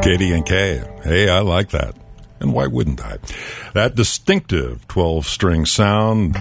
KD&K. Hey, I like that. And why wouldn't I? That distinctive 12-string sound.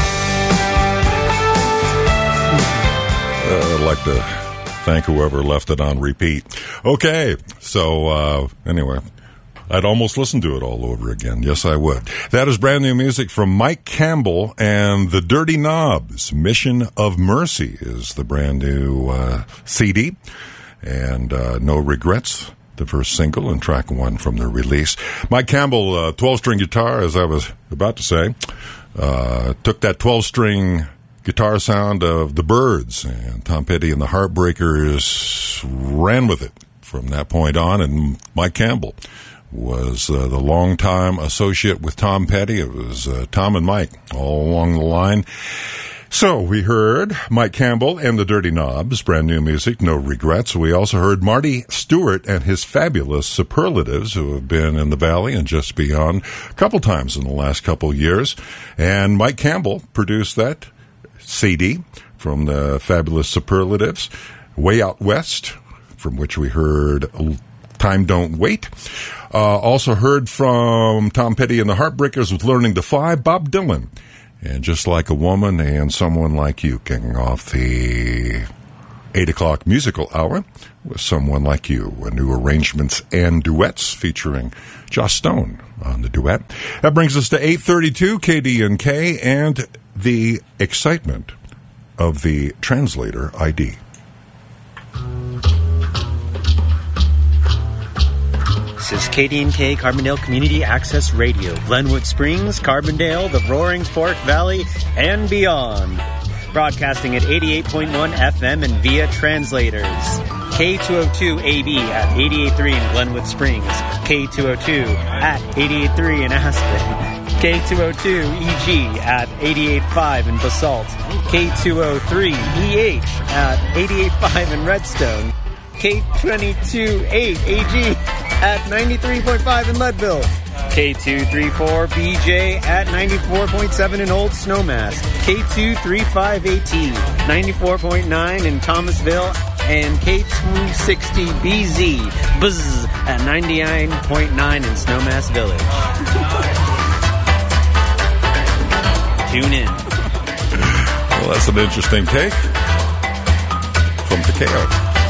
I'd like to thank whoever left it on repeat. Okay, so anyway, I'd almost listen to it all over again. Yes, I would. That is brand new music from Mike Campbell and the Dirty Knobs. Mission of Mercy is the brand new CD. And No Regrets, the first single and track one from the release. Mike Campbell, 12-string guitar, as I was about to say, took that 12-string guitar sound of the Byrds, and Tom Petty and the Heartbreakers ran with it from that point on, and Mike Campbell was the longtime associate with Tom Petty. It was Tom and Mike all along the line. So we heard Mike Campbell and the Dirty Knobs, brand new music, No Regrets. We also heard Marty Stewart and his fabulous Superlatives, who have been in the Valley and just beyond a couple times in the last couple years. And Mike Campbell produced that CD from the fabulous Superlatives, Way Out West, from which we heard Time Don't Wait. Also heard from Tom Petty and the Heartbreakers with Learning to Fly, Bob Dylan, and Just Like a Woman, and Someone Like You, kicking off the 8 o'clock musical hour with Someone Like You, new arrangements and duets featuring Joss Stone on the duet. That brings us to 8:32 KD&K and the excitement of the Translator ID. This is KD&K Carbondale Community Access Radio, Glenwood Springs, Carbondale, the Roaring Fork Valley, and beyond. Broadcasting at 88.1 FM and via translators. K202AB at 88.3 in Glenwood Springs, K202 at 88.3 in Aspen, K202EG at 88.5 in Basalt, K203EH at 88.5 in Redstone, K228AG at 93.5 in Leadville, K234BJ at 94.7 in Old Snowmass, K235AT 94.9 in Thomasville, and K260BZ buzz at 99.9 in Snowmass Village. Tune in. Well, that's an interesting take from Takeo.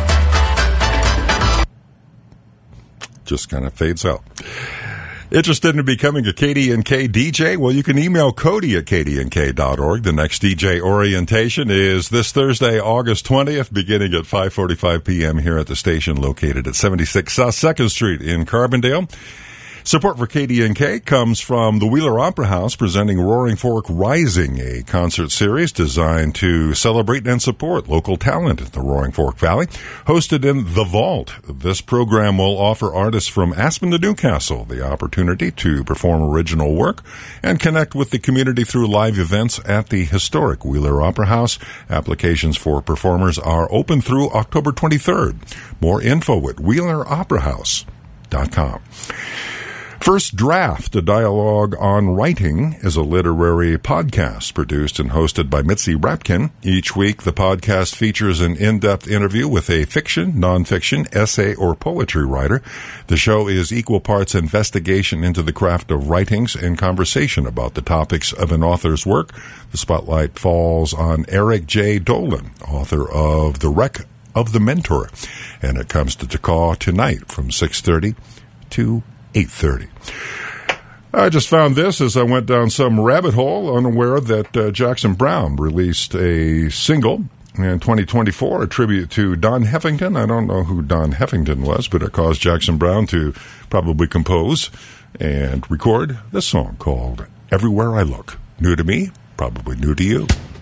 Just kind of fades out. Interested in becoming a KD&K DJ? Well, you can email Cody at kdnk.org. The next DJ orientation is this Thursday, August 20th, beginning at 5:45 p.m. here at the station located at 76 South 2nd Street in Carbondale. Support for KD&K comes from the Wheeler Opera House presenting Roaring Fork Rising, a concert series designed to celebrate and support local talent in the Roaring Fork Valley. Hosted in The Vault, this program will offer artists from Aspen to Newcastle the opportunity to perform original work and connect with the community through live events at the historic Wheeler Opera House. Applications for performers are open through October 23rd. More info at wheeleroperahouse.com. First Draft, a dialogue on writing, is a literary podcast produced and hosted by Mitzi Rapkin. Each week, the podcast features an in-depth interview with a fiction, nonfiction, essay, or poetry writer. The show is equal parts investigation into the craft of writings and conversation about the topics of an author's work. The spotlight falls on Eric J. Dolan, author of The Wreck of the Mentor, and it comes to Takaw tonight from 6:30 to 8:30. I just found this as I went down some rabbit hole, unaware that Jackson Browne released a single in 2024, a tribute to Don Heffington. I don't know who Don Heffington was, but it caused Jackson Browne to probably compose and record this song called Everywhere I Look. New to me, probably new to you.